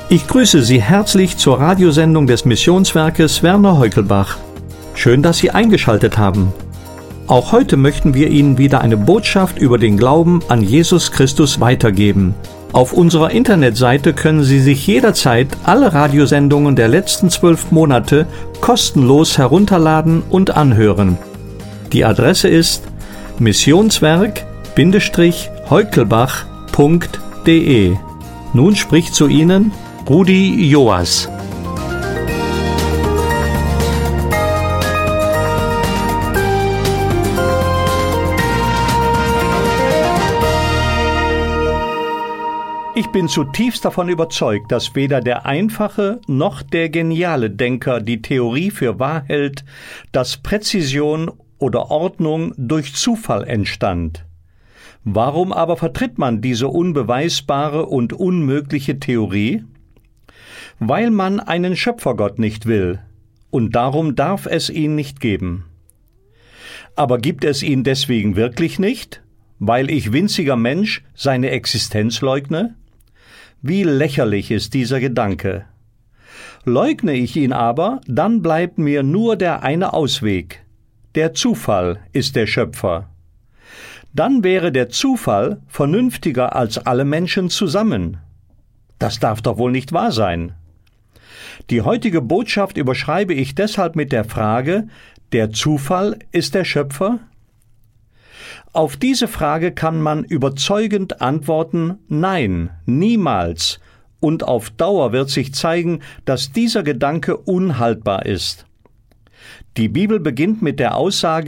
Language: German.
Ich grüße Sie herzlich zur Radiosendung des Missionswerkes Werner Heukelbach. Schön, dass Sie eingeschaltet haben. Auch heute möchten wir Ihnen wieder eine Botschaft über den Glauben an Jesus Christus weitergeben. Auf unserer Internetseite können Sie sich jederzeit alle Radiosendungen der letzten 12 Monate kostenlos herunterladen und anhören. Die Adresse ist missionswerk-heukelbach.de. Nun spricht zu Ihnen Rudi Joas. Ich bin zutiefst davon überzeugt, dass weder der einfache noch der geniale Denker die Theorie für wahr hält, dass Präzision oder Ordnung durch Zufall entstand. Warum aber vertritt man diese unbeweisbare und unmögliche Theorie? Weil man einen Schöpfergott nicht will, und darum darf es ihn nicht geben. Aber gibt es ihn deswegen wirklich nicht, weil ich winziger Mensch seine Existenz leugne? Wie lächerlich ist dieser Gedanke. Leugne ich ihn aber, dann bleibt mir nur der eine Ausweg. Der Zufall ist der Schöpfer. Dann wäre der Zufall vernünftiger als alle Menschen zusammen. Das darf doch wohl nicht wahr sein. Die heutige Botschaft überschreibe ich deshalb mit der Frage: Der Zufall ist der Schöpfer? Auf diese Frage kann man überzeugend antworten: Nein, niemals. Und auf Dauer wird sich zeigen, dass dieser Gedanke unhaltbar ist. Die Bibel beginnt mit der Aussage